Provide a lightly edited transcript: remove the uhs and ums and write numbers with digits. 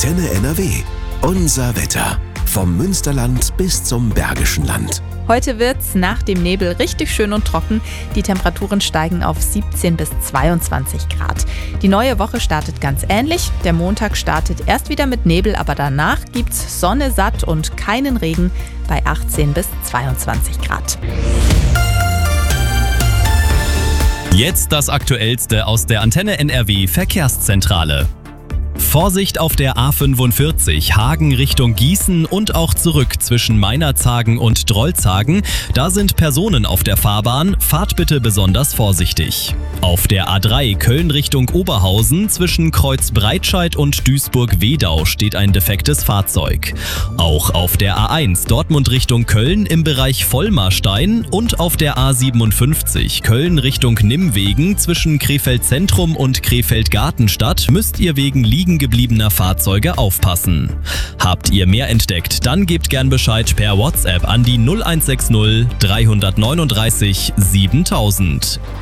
Antenne NRW. Unser Wetter. Vom Münsterland bis zum Bergischen Land. Heute wird's nach dem Nebel richtig schön und trocken. Die Temperaturen steigen auf 17 bis 22 Grad. Die neue Woche startet ganz ähnlich. Der Montag startet erst wieder mit Nebel, aber danach gibt's Sonne satt und keinen Regen bei 18 bis 22 Grad. Jetzt das Aktuellste aus der Antenne NRW Verkehrszentrale. Vorsicht auf der A45 Hagen Richtung Gießen und auch zurück zwischen Meinerzhagen und Drolshagen. Da sind Personen auf der Fahrbahn, fahrt bitte besonders vorsichtig. Auf der A3 Köln Richtung Oberhausen zwischen Kreuz Breitscheid und Duisburg-Wedau steht ein defektes Fahrzeug. Auch auf der A1 Dortmund Richtung Köln im Bereich Vollmarstein und auf der A57 Köln Richtung Nimwegen zwischen Krefeld Zentrum und Krefeld Gartenstadt müsst ihr wegen liegen gebliebener Fahrzeuge aufpassen. Habt ihr mehr entdeckt, dann gebt gern Bescheid per WhatsApp an die 0160 339 7000.